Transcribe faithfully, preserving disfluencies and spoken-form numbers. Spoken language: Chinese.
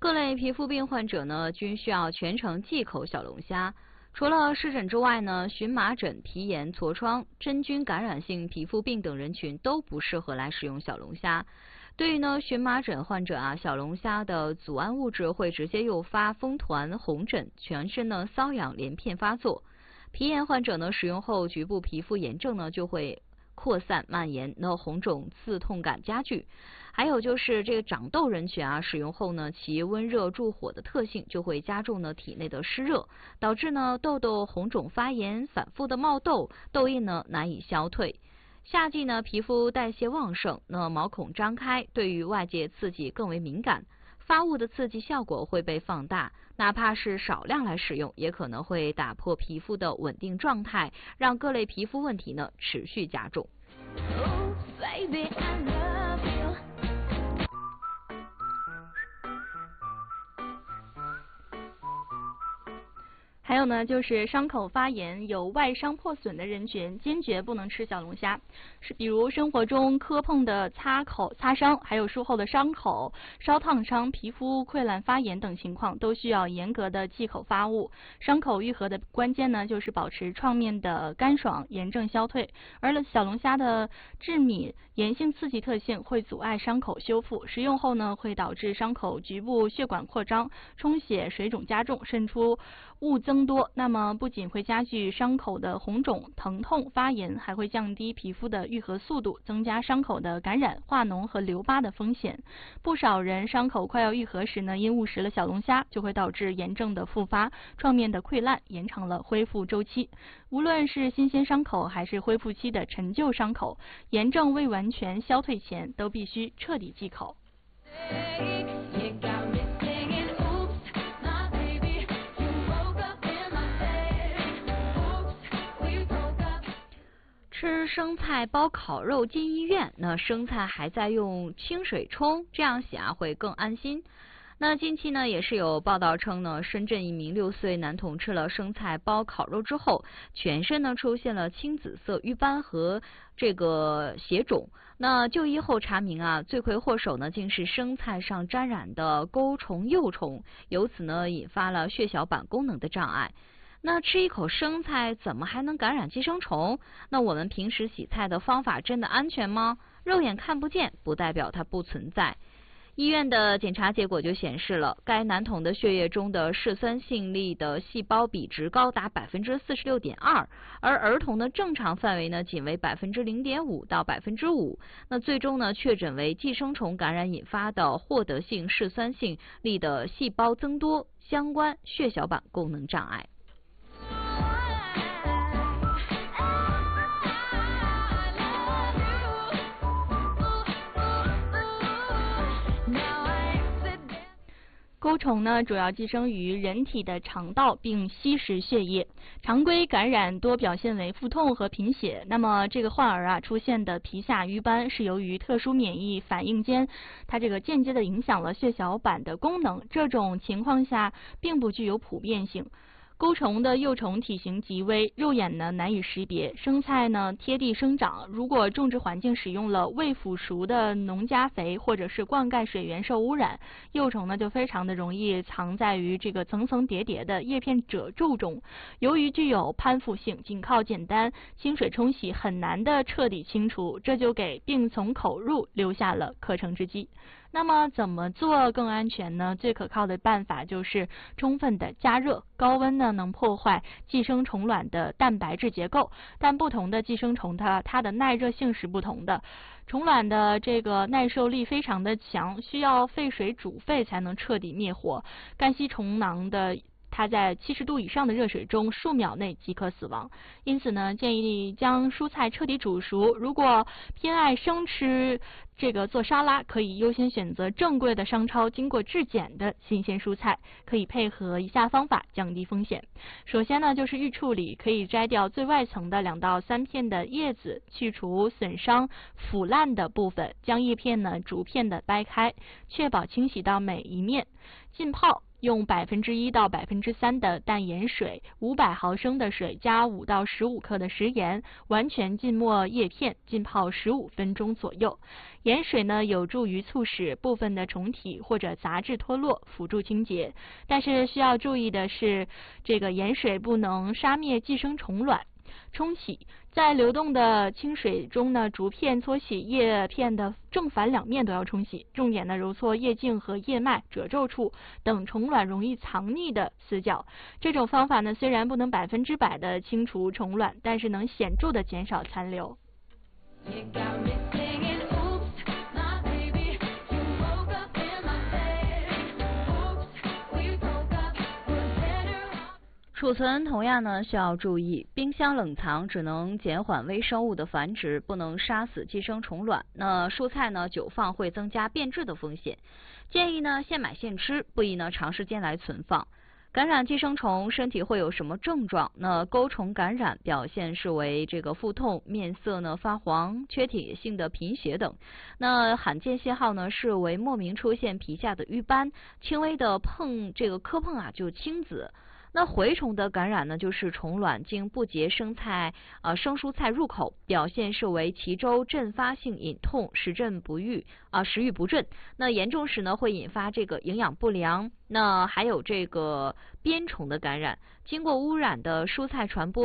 各类皮肤病患者呢，均需要全程忌口小龙虾。除了湿疹之外呢，荨麻疹、皮炎、痤疮、真菌感染性皮肤病等人群都不适合来食用小龙虾。对于呢荨麻疹患者啊，小龙虾的组胺物质会直接诱发风团、红疹，全身呢瘙痒连片发作。皮炎患者呢，食用后局部皮肤炎症呢就会扩散蔓延，那红肿刺痛感加剧。还有就是这个长痘人群啊，使用后呢，其温热助火的特性就会加重呢体内的湿热，导致呢痘痘红肿发炎，反复的冒痘，痘印呢难以消退。夏季呢皮肤代谢旺盛，那毛孔张开，对于外界刺激更为敏感，发物的刺激效果会被放大，哪怕是少量来使用，也可能会打破皮肤的稳定状态，让各类皮肤问题呢持续加重。Oh, baby, I love you. 还有呢，就是伤口发炎、有外伤破损的人群，坚决不能吃小龙虾。是比如生活中磕碰的擦口、擦伤，还有术后的伤口、烧烫伤、皮肤溃烂发炎等情况，都需要严格的忌口发物。伤口愈合的关键呢，就是保持创面的干爽，炎症消退。而小龙虾的致敏、炎性刺激特性会阻碍伤口修复，食用后呢，会导致伤口局部血管扩张、充血、水肿加重，渗出物增多，那么不仅会加剧伤口的红肿、疼痛、发炎，还会降低皮肤的愈合速度，增加伤口的感染、化脓和留疤的风险。不少人伤口快要愈合时呢，因误食了小龙虾，就会导致炎症的复发、创面的溃烂，延长了恢复周期。无论是新鲜伤口还是恢复期的陈旧伤口，炎症未完全消退前，都必须彻底忌口。 吃生菜包烤肉进医院，那生菜还在用清水冲，这样洗啊会更安心。那近期呢，也是有报道称呢，深圳一名六岁男童吃了生菜包烤肉之后，全身呢出现了青紫色瘀斑和这个血肿。那就医后查明啊，罪魁祸首呢竟是生菜上沾染的钩虫幼虫，由此呢引发了血小板功能的障碍。那吃一口生菜怎么还能感染寄生虫？那我们平时洗菜的方法真的安全吗？肉眼看不见不代表它不存在。医院的检查结果就显示了，该男童的血液中的嗜酸性粒的细胞比值高达百分之四十六点二，而儿童的正常范围呢仅为百分之零点五到百分之五。那最终呢确诊为寄生虫感染引发的获得性嗜酸性粒的细胞增多，相关血小板功能障碍。 钩虫呢，主要寄生于人体的肠道，并吸食血液。常规感染多表现为腹痛和贫血。那么这个患儿啊出现的皮下瘀斑，是由于特殊免疫反应间，它这个间接的影响了血小板的功能。这种情况下并不具有普遍性。钩虫的幼虫体型极微，肉眼呢难以识别。生菜呢贴地生长，如果种植环境使用了未腐熟的农家肥，或者是灌溉水源受污染，幼虫呢就非常的容易藏在于这个层层叠叠的叶片褶皱中。由于具有攀附性，仅靠简单清水冲洗很难的彻底清除，这就给病从口入留下了可乘之机。那么怎么做更安全呢？最可靠的办法就是充分的加热，高温呢能破坏寄生虫卵的蛋白质结构，但不同的寄生虫它它的耐热性是不同的。虫卵的这个耐受力非常的强，需要沸水煮沸才能彻底灭火。干吸虫囊的它在七十度以上的热水中数秒内即可死亡。因此呢，建议将蔬菜彻底煮熟。如果偏爱生吃这个做沙拉，可以优先选择正规的商超经过质检的新鲜蔬菜，可以配合以下方法降低风险。首先呢，就是预处理，可以摘掉最外层的两到三片的叶子，去除损伤腐烂的部分，将叶片呢逐片的掰开，确保清洗到每一面。浸泡用百分之一到百分之三的淡盐水，五百毫升的水加五到十五克的食盐，完全浸没叶片，浸泡十五分钟左右。盐水呢有助于促使部分的虫体或者杂质脱落，辅助清洁。但是需要注意的是，这个盐水不能杀灭寄生虫卵。冲洗，在流动的清水中呢，逐片搓洗叶片的正反两面都要冲洗，重点呢揉搓叶茎和叶脉、褶皱处等虫卵容易藏匿的死角。这种方法呢，虽然不能百分之百的清除虫卵，但是能显著的减少残留。 储存同样呢需要注意，冰箱冷藏只能减缓微生物的繁殖，不能杀死寄生虫卵。那蔬菜呢久放会增加变质的风险，建议呢现买现吃，不宜呢长时间来存放。感染寄生虫身体会有什么症状？那钩虫感染表现是为这个腹痛、面色呢发黄、缺铁性的贫血等。那罕见信号呢是为莫名出现皮下的瘀斑，轻微的碰这个磕碰啊就青紫。那蛔虫的感染呢，就是虫卵经不洁生菜、呃生蔬菜入口，表现是为脐周阵发性隐痛，食振不愈啊、呃，食欲不振。那严重时呢，会引发这个营养不良。那还有这个鞭虫的感染，经过污染的蔬菜传播。